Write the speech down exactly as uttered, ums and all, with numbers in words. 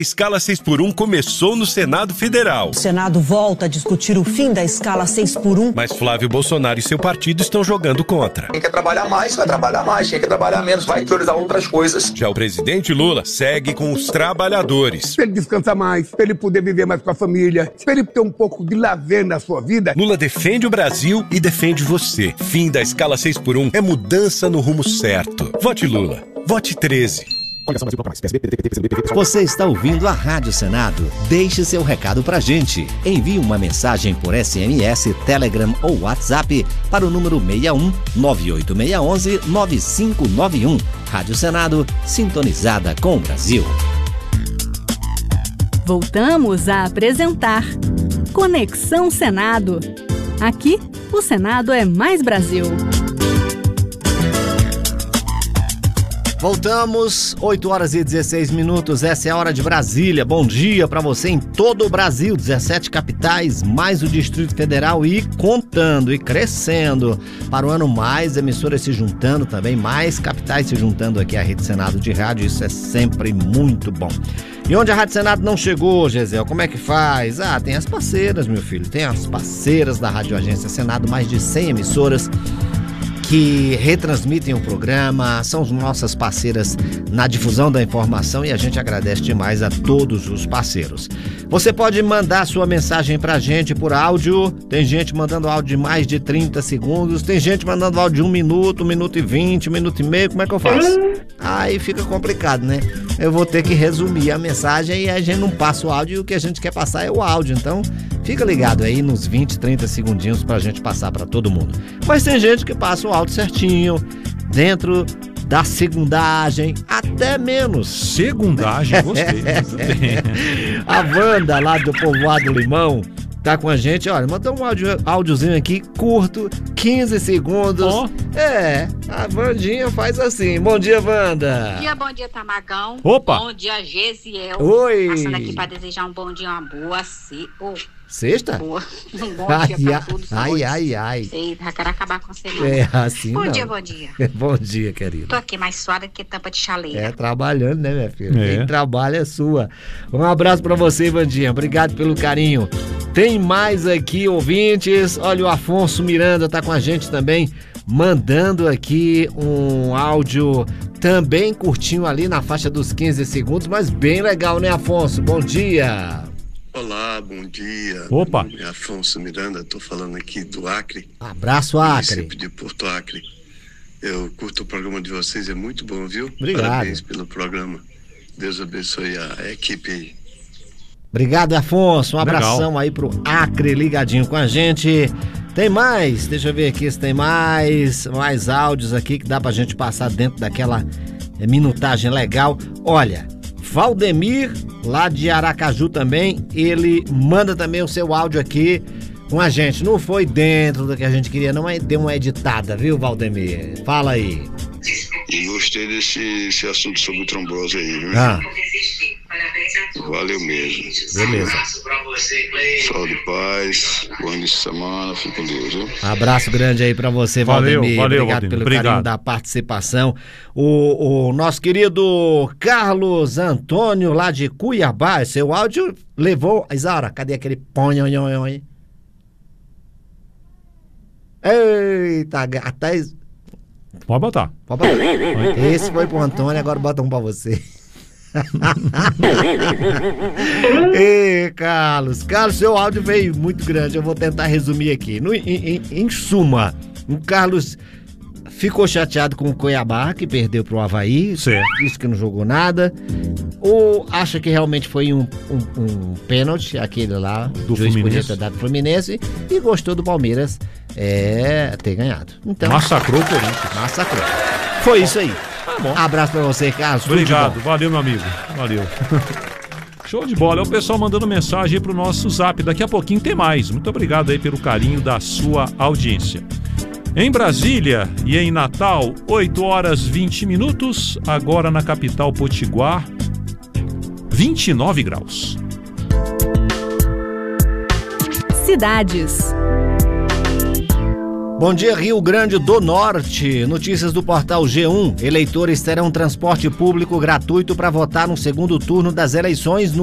Escala seis por um começou no Senado Federal. O Senado volta a discutir o fim da escala seis por um. Mas Flávio Bolsonaro e seu partido estão jogando contra. Quem quer trabalhar mais, vai trabalhar mais. Quem quer trabalhar menos, vai priorizar outras coisas. Já o presidente Lula segue com os trabalhadores. Para ele descansar mais, para ele poder viver mais com a família, para ele ter um pouco de lazer na sua vida. Lula defende o Brasil e defende você. Fim da escala seis por um é mudança no rumo certo. Vote Lula. Vote treze. Você está ouvindo a Rádio Senado? Deixe seu recado pra gente. Envie uma mensagem por S M S, Telegram ou WhatsApp para o número seis um nove oito seis um um nove cinco nove um. Rádio Senado, sintonizada com o Brasil. Voltamos a apresentar Conexão Senado. Aqui, o Senado é mais Brasil. Voltamos, oito horas e dezesseis minutos, essa é a hora de Brasília. Bom dia para você em todo o Brasil, dezessete capitais, mais o Distrito Federal e contando e crescendo. Para o ano, mais emissoras se juntando também, mais capitais se juntando aqui à Rede Senado de Rádio, isso é sempre muito bom. E onde a Rádio Senado não chegou, Gisele, como é que faz? Ah, tem as parceiras, meu filho, tem as parceiras da Rádio Agência Senado, mais de cem emissoras que retransmitem o programa, são nossas parceiras na difusão da informação e a gente agradece demais a todos os parceiros. Você pode mandar sua mensagem pra gente por áudio, tem gente mandando áudio de mais de trinta segundos, tem gente mandando áudio de um minuto, um minuto e vinte, um minuto e meio, como é que eu faço? Aí fica complicado, né? Eu vou ter que resumir a mensagem e a gente não passa o áudio e o que a gente quer passar é o áudio, então fica ligado aí nos vinte, trinta segundinhos pra gente passar pra todo mundo. Mas tem gente que passa o áudio certinho, dentro da segundagem, até menos. Segundagem, gostei. A Wanda, lá do Povoado Limão, tá com a gente. Olha, mandou um áudio, áudiozinho aqui, curto, quinze segundos. Oh. É, a Wandinha faz assim. Bom dia, Wanda. Bom dia, bom dia, Tamagão. Opa. Bom dia, Gesiel. Oi. Passando aqui pra desejar um bom dia, uma boa se... oh. Sexta? Boa. Um bom ai, dia pra ai, tudo. Ai, ai, ai. Sei, já quero acabar com a semana. É, assim Bom não. dia, bom dia. Bom dia, querido. Tô aqui mais suada que tampa de chaleira. É, trabalhando, né, minha filha? É. Quem trabalha é sua. Um abraço pra você, Vandinha. Obrigado pelo carinho. Tem mais aqui, ouvintes. Olha, o Afonso Miranda tá com a gente também, mandando aqui um áudio também curtinho ali na faixa dos quinze segundos, mas bem legal, né, Afonso? Bom dia. Olá, bom dia. Opa. Meu nome é Afonso Miranda, tô falando aqui do Acre. Abraço, Acre. Município de Porto Acre. Eu curto o programa de vocês, é muito bom, viu? Obrigado. Parabéns pelo programa. Deus abençoe a equipe aí. Obrigado, Afonso. Um Legal. abração aí pro Acre ligadinho com a gente. Tem mais? Deixa eu ver aqui se tem mais, mais áudios aqui que dá pra gente passar dentro daquela minutagem legal. Olha, Valdemir, lá de Aracaju também, ele manda também o seu áudio aqui com a gente. Não foi dentro do que a gente queria, não, mas deu uma editada, viu, Valdemir? Fala aí. E gostei desse, desse assunto sobre trombose aí, viu? Ah. Valeu mesmo. Beleza. Saúde e paz, bom início de semana, fique com Deus, viu? Abraço grande aí pra você, Valeu, Valdemir. valeu, Obrigado Valdemir. pelo Obrigado. carinho da participação. O, o nosso querido Carlos Antônio, lá de Cuiabá, seu áudio levou... Isaura, cadê aquele ponhonhonhon aí? Eita, até... Pode botar. Pode botar. Esse foi pro Antônio, agora bota um pra você. Ei, Carlos. Carlos, seu áudio veio muito grande. Eu vou tentar resumir aqui. No, em, em, em suma, o Carlos ficou chateado com o Cuiabá, que perdeu pro Avaí. Certo. Disse que não jogou nada. Ou acha que realmente foi um, um, um pênalti, aquele lá, Do o juiz podia Fluminense. ter dado pro Fluminense, e gostou do Palmeiras é, ter ganhado. Então, Massacrou o Corinthians. massacrou. Foi isso aí. Tá bom. Abraço pra você, Carlos. Tudo de Obrigado, bom. valeu, meu amigo. Valeu. Show de bola. É o pessoal mandando mensagem aí pro nosso zap. Daqui a pouquinho tem mais. Muito obrigado aí pelo carinho da sua audiência. Em Brasília e em Natal, oito horas e vinte minutos. Agora na capital Potiguar, vinte e nove graus. Cidades. Bom dia, Rio Grande do Norte. Notícias do portal G um. Eleitores terão transporte público gratuito para votar no segundo turno das eleições no